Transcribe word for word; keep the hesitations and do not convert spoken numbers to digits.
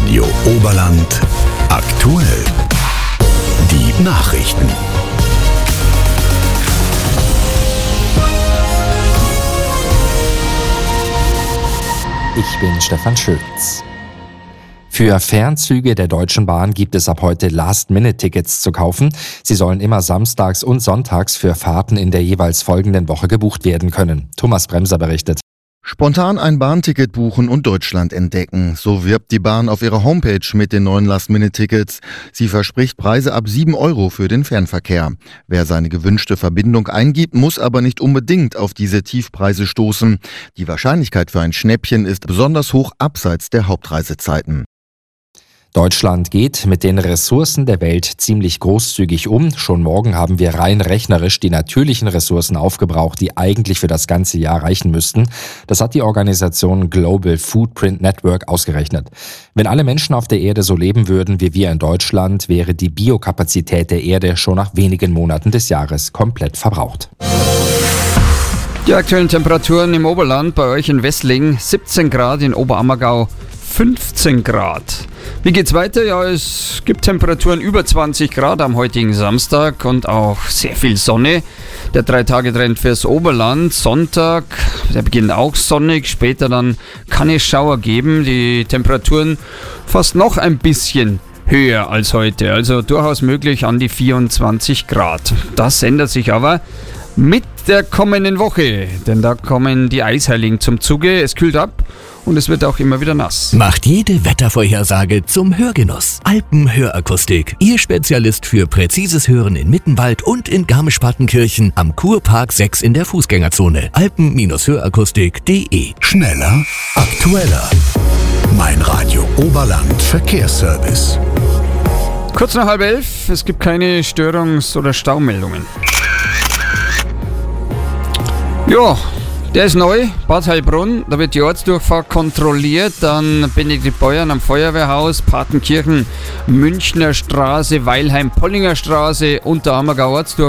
Radio Oberland aktuell. Die Nachrichten. Ich bin Stefan Schulz. Für Fernzüge der Deutschen Bahn gibt es ab heute Last-Minute-Tickets zu kaufen. Sie sollen immer samstags und sonntags für Fahrten in der jeweils folgenden Woche gebucht werden können. Thomas Bremser berichtet. Spontan ein Bahnticket buchen und Deutschland entdecken. So wirbt die Bahn auf ihrer Homepage mit den neuen Last-Minute-Tickets. Sie verspricht Preise ab sieben Euro für den Fernverkehr. Wer seine gewünschte Verbindung eingibt, muss aber nicht unbedingt auf diese Tiefpreise stoßen. Die Wahrscheinlichkeit für ein Schnäppchen ist besonders hoch abseits der Hauptreisezeiten. Deutschland geht mit den Ressourcen der Welt ziemlich großzügig um. Schon morgen haben wir rein rechnerisch die natürlichen Ressourcen aufgebraucht, die eigentlich für das ganze Jahr reichen müssten. Das hat die Organisation Global Footprint Network ausgerechnet. Wenn alle Menschen auf der Erde so leben würden wie wir in Deutschland, wäre die Biokapazität der Erde schon nach wenigen Monaten des Jahres komplett verbraucht. Die aktuellen Temperaturen im Oberland, bei euch in Wessling siebzehn Grad, in Oberammergau fünfzehn Grad. Wie geht's weiter? Ja, es gibt Temperaturen über zwanzig Grad am heutigen Samstag und auch sehr viel Sonne. Der Drei-Tage-Trend fürs Oberland. Sonntag, der beginnt auch sonnig. Später dann kann es Schauer geben. Die Temperaturen fast noch ein bisschen höher als heute. Also durchaus möglich an die vierundzwanzig Grad. Das ändert sich aber mit der kommenden Woche. Denn da kommen die Eisheiligen zum Zuge. Es kühlt ab. Und es wird auch immer wieder nass. Macht jede Wettervorhersage zum Hörgenuss. Alpenhörakustik. Ihr Spezialist für präzises Hören in Mittenwald und in Garmisch-Partenkirchen am Kurpark sechs in der Fußgängerzone. alpen Hörakustik punkt de. Schneller, aktueller. Mein Radio Oberland Verkehrsservice. Kurz nach halb elf. Es gibt keine Störungs- oder Staumeldungen. Ja. Der ist neu, Bad Heilbrunn, da wird die Ortsdurchfahrt kontrolliert, dann Benedikt Beuern am Feuerwehrhaus, Partenkirchen, Münchner Straße, Weilheim, Pollinger Straße, Unterammergau Ortsdurchfahrt.